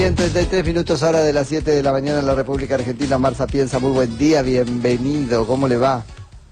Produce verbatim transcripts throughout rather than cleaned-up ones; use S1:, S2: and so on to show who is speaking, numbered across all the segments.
S1: Bien, treinta y tres minutos ahora de las siete de la mañana en la República Argentina. Omar Sapienza, muy buen día, bienvenido, ¿cómo le va?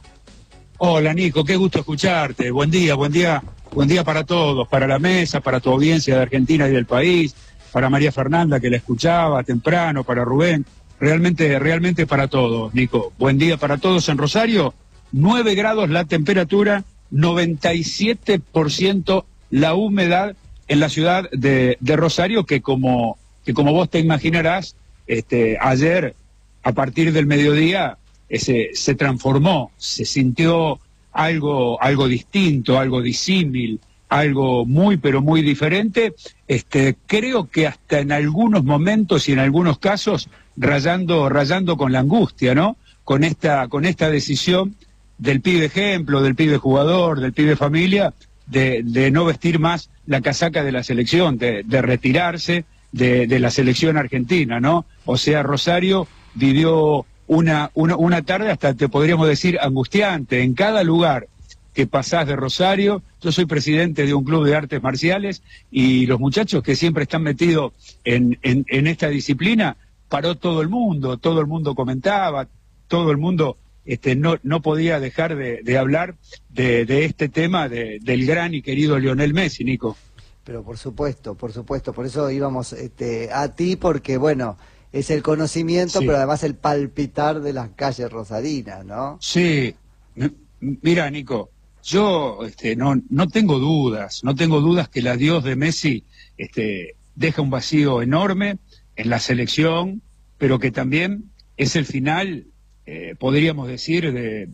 S2: Hola Nico, qué gusto escucharte, buen día, buen día, buen día para todos, para la mesa, para tu audiencia de Argentina y del país, para María Fernanda que la escuchaba temprano, para Rubén, realmente, realmente para todos, Nico. Buen día para todos en Rosario, nueve grados la temperatura, noventa y siete por ciento la humedad en la ciudad de, de Rosario, que como, que como vos te imaginarás, este, ayer, a partir del mediodía, ese, se transformó, se sintió algo, algo distinto, algo disímil, algo muy, pero muy diferente. Este, creo que hasta en algunos momentos y en algunos casos, rayando, rayando con la angustia, ¿no? Con esta, con esta decisión del pibe ejemplo, del pibe jugador, del pibe familia, de, de no vestir más la casaca de la selección, de, de retirarse de, de la selección argentina, ¿no? O sea, Rosario vivió una, una, una tarde hasta, te podríamos decir, angustiante. En cada lugar que pasás de Rosario, yo soy presidente de un club de artes marciales y los muchachos que siempre están metidos en, en, en esta disciplina, paró todo el mundo, todo el mundo comentaba, todo el mundo este, no, no podía dejar de, de hablar de, de este tema de, del gran y querido Lionel Messi, Nico.
S1: Pero por supuesto, por supuesto, por eso íbamos este, a ti, porque bueno, es el conocimiento, sí, pero además el palpitar de las calles rosarinas, ¿no?
S2: Sí, mira, Nico, yo este, no, no tengo dudas, no tengo dudas que el adiós de Messi este, deja un vacío enorme en la selección, pero que también es el final, eh, podríamos decir, de,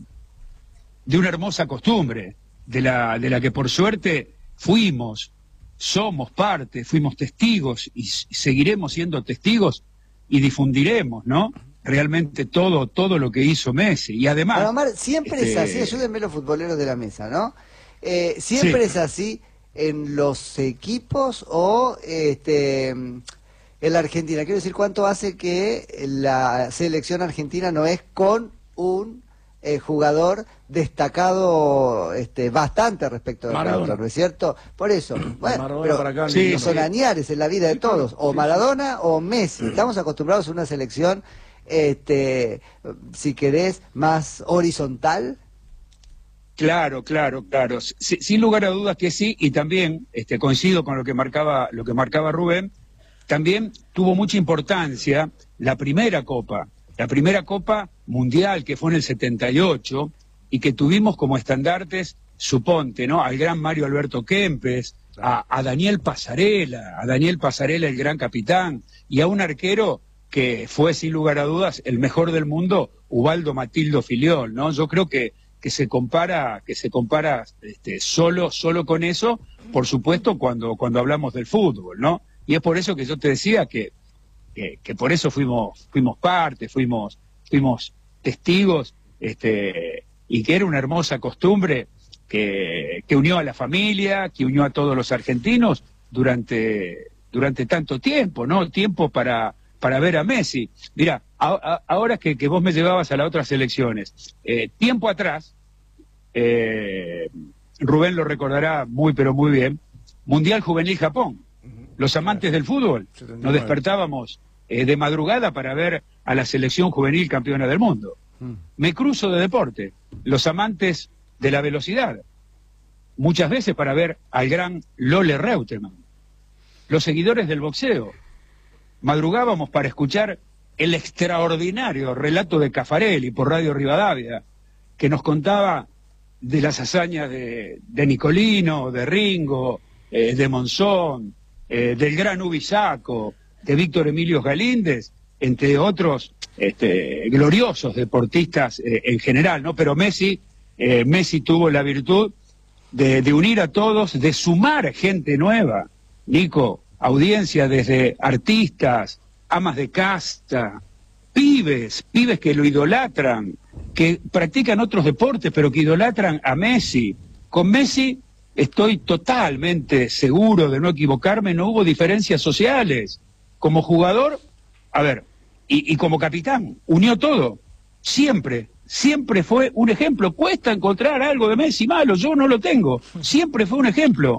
S2: de una hermosa costumbre, de la, de la que por suerte fuimos, somos parte, fuimos testigos y seguiremos siendo testigos y difundiremos, ¿no? Realmente todo, todo lo que hizo Messi. Y además...
S1: Bueno, Omar, siempre
S2: este...
S1: es así, ayúdenme los futboleros de la mesa, ¿no? Eh, siempre sí. Es así en los equipos o este, en la Argentina. Quiero decir, ¿cuánto hace que la selección argentina no es con un eh, jugador destacado este, bastante respecto de otro, ¿no es cierto? Por eso, bueno, pero para acá, sí, son sí. añares en la vida de todos, o Maradona o Messi. Estamos acostumbrados a una selección, este, si querés, más horizontal.
S2: Claro, claro, claro. S sin lugar a dudas que sí, y también este, coincido con lo que marcaba, lo que marcaba Rubén. También tuvo mucha importancia la primera Copa, la primera Copa Mundial que fue en el setenta y ocho y que tuvimos como estandartes, suponte, ¿no? Al gran Mario Alberto Kempes, a, a Daniel Pasarela, a Daniel Pasarela el gran capitán, y a un arquero que fue sin lugar a dudas el mejor del mundo, Ubaldo Matildo Filiol, ¿no? Yo creo que, que se compara, que se compara este, solo, solo con eso, por supuesto, cuando, cuando hablamos del fútbol, ¿no? Y es por eso que yo te decía que, que, que por eso fuimos, fuimos parte, fuimos, fuimos testigos, este, y que era una hermosa costumbre que, que unió a la familia, que unió a todos los argentinos durante, durante tanto tiempo, ¿no? Tiempo para, para ver a Messi. Mira, a, a, ahora que, que vos me llevabas a las otras elecciones, eh, tiempo atrás, eh, Rubén lo recordará muy pero muy bien, Mundial Juvenil Japón. Los amantes del fútbol nos despertábamos eh, de madrugada para ver a la selección juvenil campeona del mundo. Mm. Me cruzo de deporte, los amantes de la velocidad, muchas veces para ver al gran Lola Reutemann. Los seguidores del boxeo, madrugábamos para escuchar el extraordinario relato de Caffarelli por Radio Rivadavia, que nos contaba de las hazañas de, de Nicolino, de Ringo, eh, de Monzón, Eh, del gran Ubisaco, de Víctor Emilio Galíndez, entre otros este, gloriosos deportistas eh, en general, ¿no? Pero Messi, eh, Messi tuvo la virtud de, de unir a todos, de sumar gente nueva, Nico, audiencia desde artistas, amas de casta, pibes, pibes que lo idolatran, que practican otros deportes, pero que idolatran a Messi. Con Messi estoy totalmente seguro de no equivocarme, no hubo diferencias sociales. Como jugador, a ver, y, y como capitán, unió todo. Siempre, siempre fue un ejemplo. Cuesta encontrar algo de Messi malo, yo no lo tengo. Siempre fue un ejemplo.